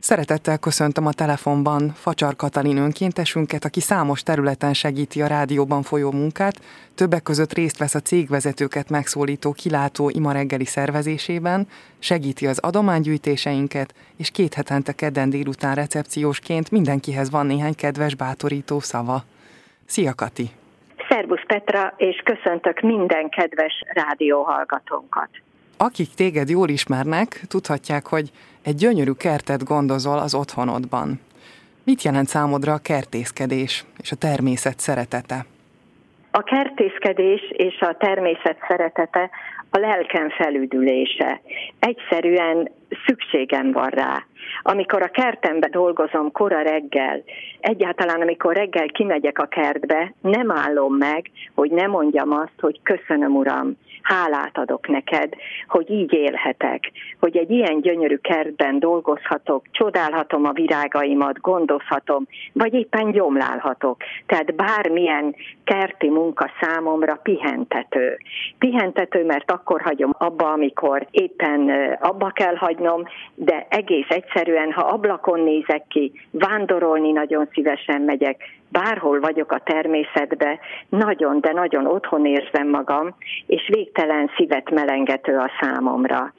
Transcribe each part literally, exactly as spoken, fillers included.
Szeretettel köszöntöm a telefonban Facsar Katalin önkéntesünket, aki számos területen segíti a rádióban folyó munkát, többek között részt vesz a cégvezetőket megszólító kilátó ima reggeli szervezésében, segíti az adománygyűjtéseinket, és két hetente kedden délután recepciósként mindenkihez van néhány kedves bátorító szava. Szia, Kati! Szervusz, Petra, és köszöntök minden kedves rádióhallgatónkat! Akik téged jól ismernek, tudhatják, hogy egy gyönyörű kertet gondozol az otthonodban. Mit jelent számodra a kertészkedés és a természet szeretete? A kertészkedés és a természet szeretete a lelkem felüdülése. Egyszerűen szükségem van rá. Amikor a kertembe dolgozom kora reggel, egyáltalán amikor reggel kimegyek a kertbe, nem állom meg, hogy ne mondjam azt, hogy köszönöm, Uram, hálát adok neked, hogy így élhetek, hogy egy ilyen gyönyörű kertben dolgozhatok, csodálhatom a virágaimat, gondozhatom, vagy éppen gyomlálhatok. Tehát bármilyen kerti munka számomra pihentető. Pihentető, mert akkor hagyom abba, amikor éppen abba kell hagynom, de egész egyszerűen, ha ablakon nézek ki, vándorolni nagyon szívesen megyek, bárhol vagyok a természetbe, nagyon, de nagyon otthon érzem magam, és végtelen szívet melengető a számomra.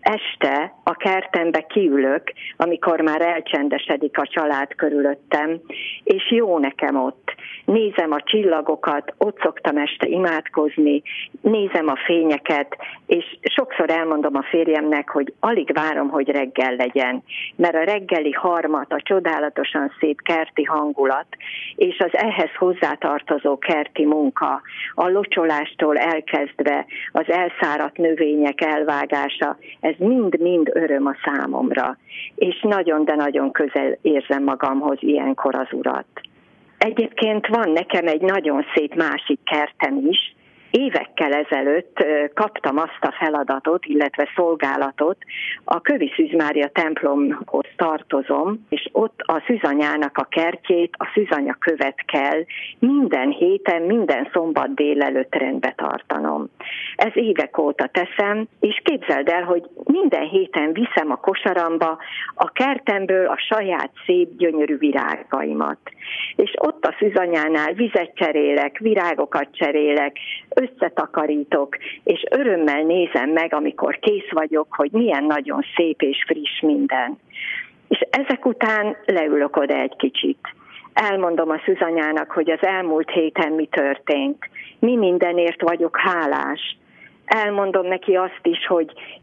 Este a kertembe kiülök, amikor már elcsendesedik a család körülöttem, és jó nekem ott. Nézem a csillagokat, ott szoktam este imádkozni, nézem a fényeket, és sokszor elmondom a férjemnek, hogy alig várom, hogy reggel legyen, mert a reggeli harmat, a csodálatosan szép kerti hangulat, és az ehhez hozzátartozó kerti munka, a locsolástól elkezdve az elszáradt növények elvágása, ez mind-mind öröm a számomra, és nagyon, de nagyon közel érzem magamhoz ilyenkor az Urat. Egyébként van nekem egy nagyon szép másik kertem is. Évekkel ezelőtt kaptam azt a feladatot, illetve szolgálatot, a Kövi Szűz Mária templomhoz tartozom, és ott a szűzanyának a kertjét, a szűzanya követ kell minden héten, minden szombat délelőtt rendbe tartanom. Ez évek óta teszem, és képzeld el, hogy minden héten viszem a kosaramba a kertemből a saját szép, gyönyörű virágaimat. És ott a szűzanyánál vizet cserélek, virágokat cserélek, összetakarítok, és örömmel nézem meg, amikor kész vagyok, hogy milyen nagyon szép és friss minden. És ezek után leülök oda egy kicsit. Elmondom a szűzanyának, hogy az elmúlt héten mi történt, mi mindenért vagyok hálás. Elmondom neki azt is, hogy